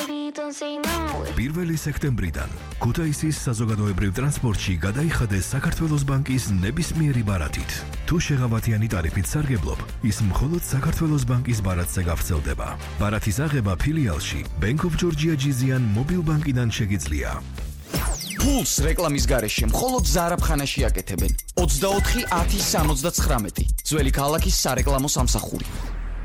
1 სექტემბრიდან ქუთაისის საზოგადოებრივ ტრანსპორტში გადაიხადეს საქართველოს ბანკის ნებისმიერი ბარათით. თუ შეღავათიანი ტარიფით სარგებლობ, ის მხოლოდ საქართველოს ბანკის ბარათზე გავრცელდება. ბარათის აღება ფილიალში Bank of Georgia ჯიზიან მობილ ბანკიდან შეგიძლია. ფულს რეკლამის გარეშე მხოლოდ ზარაფხანაში აკეთებენ. 24 10 79. ძველი ქალაქის სარეკლამო სამსახური.